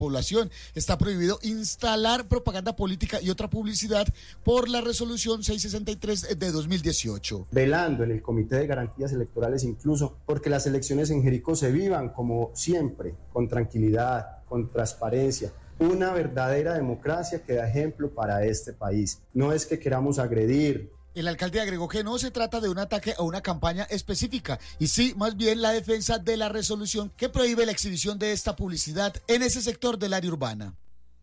población. Está prohibido instalar propaganda política y otra publicidad por la resolución 663 de 2018. Velando en el Comité de Garantías Electorales incluso porque las elecciones en Jericó se vivan como siempre, con tranquilidad, con transparencia. Una verdadera democracia que da ejemplo para este país. No es que queramos agredir. El alcalde agregó que no se trata de un ataque a una campaña específica, y sí, más bien la defensa de la resolución que prohíbe la exhibición de esta publicidad en ese sector del área urbana.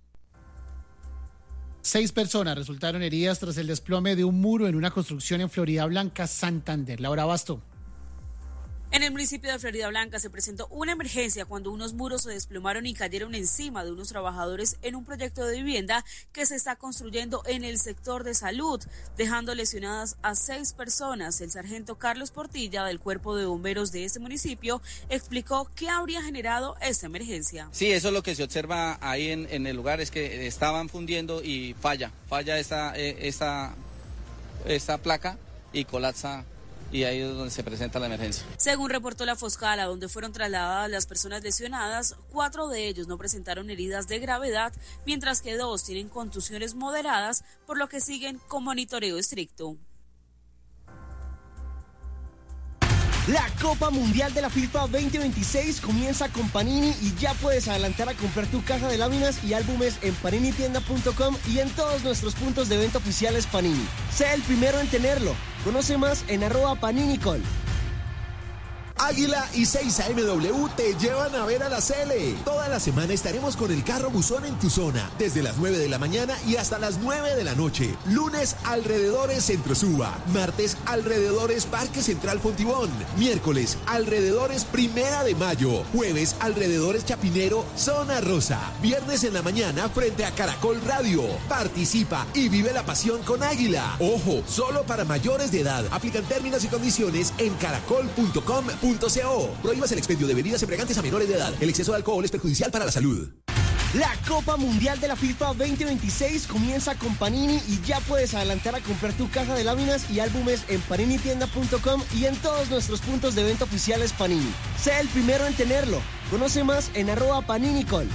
6 personas resultaron heridas tras el desplome de un muro en una construcción en Floridablanca, Santander. Laura Basto. En el municipio de Floridablanca se presentó una emergencia cuando unos muros se desplomaron y cayeron encima de unos trabajadores en un proyecto de vivienda que se está construyendo en el sector de salud, dejando lesionadas a 6 personas. El sargento Carlos Portilla, del Cuerpo de Bomberos de este municipio, explicó qué habría generado esta emergencia. Sí, eso es lo que se observa ahí en el lugar, es que estaban fundiendo y falla esta placa y colapsa. Y ahí es donde se presenta la emergencia. Según reportó la Foscal, a donde fueron trasladadas las personas lesionadas, 4 de ellos no presentaron heridas de gravedad, mientras que 2 tienen contusiones moderadas, por lo que siguen con monitoreo estricto. La Copa Mundial de la FIFA 2026 comienza con Panini y ya puedes adelantar a comprar tu caja de láminas y álbumes en paninitienda.com y en todos nuestros puntos de venta oficiales Panini. Sé el primero en tenerlo. Conoce más en @paninicol. Águila y 6AMW te llevan a ver a la Sele. Toda la semana estaremos con el carro buzón en tu zona, desde las 9 de la mañana y hasta las 9 de la noche. Lunes, alrededores Centro Suba. Martes, alrededores Parque Central Fontibón. Miércoles, alrededores Primera de Mayo. Jueves, alrededores Chapinero, Zona Rosa. Viernes en la mañana, frente a Caracol Radio. Participa y vive la pasión con Águila. Ojo, solo para mayores de edad. Aplican términos y condiciones en caracol.com.co. Prohíbas el expendio de bebidas embriagantes a menores de edad. El exceso de alcohol es perjudicial para la salud. La Copa Mundial de la FIFA 2026 comienza con Panini y ya puedes adelantar a comprar tu caja de láminas y álbumes en paninitienda.com y en todos nuestros puntos de venta oficiales Panini. Sé el primero en tenerlo. Conoce más en @paninicol.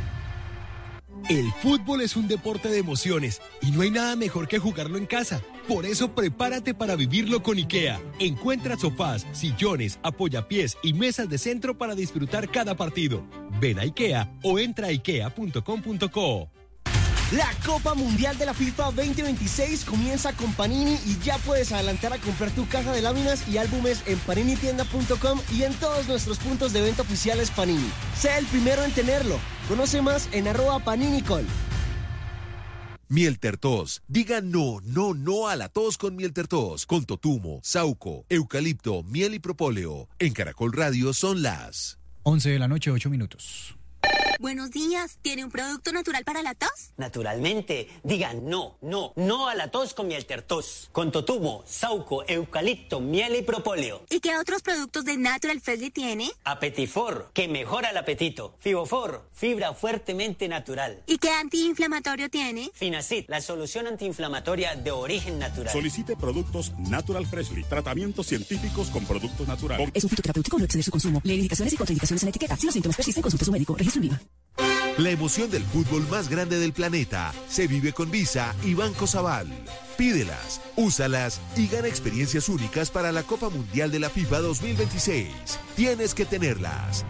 El fútbol es un deporte de emociones y no hay nada mejor que jugarlo en casa. Por eso prepárate para vivirlo con IKEA. Encuentra sofás, sillones, apoyapiés y mesas de centro para disfrutar cada partido. Ven a IKEA o entra a ikea.com.co. La Copa Mundial de la FIFA 2026 comienza con Panini y ya puedes adelantar a comprar tu caja de láminas y álbumes en paninitienda.com y en todos nuestros puntos de venta oficiales Panini. Sé el primero en tenerlo. Conoce más en @paninicol. Miel Tertos. Diga no, no, no a la tos con Miel Tertos. Con totumo, sauco, eucalipto, miel y propóleo. En Caracol Radio son las 11 de la noche, 8 minutos. Buenos días, ¿tiene un producto natural para la tos? Naturalmente, digan no, no, no a la tos con Miel Tertos. Con totumo, sauco, eucalipto, miel y propóleo. ¿Y qué otros productos de Natural Freshly tiene? Apetifor, que mejora el apetito. Fibofor, fibra fuertemente natural. ¿Y qué antiinflamatorio tiene? Finacid, la solución antiinflamatoria de origen natural. Solicite productos Natural Freshly, tratamientos científicos con productos naturales. Es un fitoterapéutico, no exceder su consumo. Lee indicaciones y contraindicaciones en etiqueta. Si los síntomas persisten, consulte a su médico. Registro IVA. La emoción del fútbol más grande del planeta se vive con Visa y Banco Sabal. Pídelas, úsalas y gana experiencias únicas para la Copa Mundial de la FIFA 2026. Tienes que tenerlas.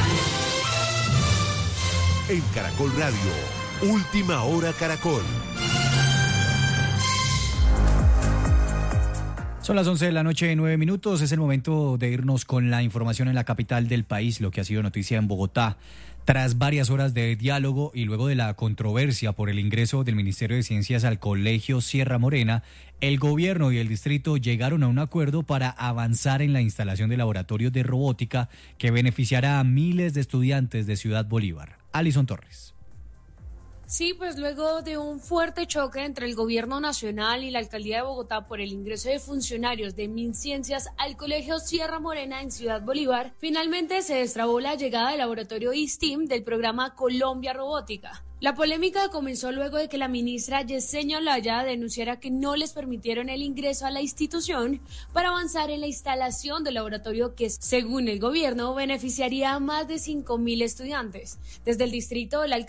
En Caracol Radio, Última Hora Caracol. Son las 11 de la noche, 9 minutos. Es el momento de irnos con la información en la capital del país, lo que ha sido noticia en Bogotá. Tras varias horas de diálogo y luego de la controversia por el ingreso del Ministerio de Ciencias al Colegio Sierra Morena, el gobierno y el distrito llegaron a un acuerdo para avanzar en la instalación de laboratorios de robótica que beneficiará a miles de estudiantes de Ciudad Bolívar. Alison Torres. Sí, pues luego de un fuerte choque entre el gobierno nacional y la alcaldía de Bogotá por el ingreso de funcionarios de MinCiencias al colegio Sierra Morena en Ciudad Bolívar, finalmente se destrabó la llegada del laboratorio ISTIM del programa Colombia Robótica. La polémica comenzó luego de que la ministra Yesenia Olaya denunciara que no les permitieron el ingreso a la institución para avanzar en la instalación del laboratorio que, según el gobierno, beneficiaría a más de 5.000 estudiantes. Desde el distrito, la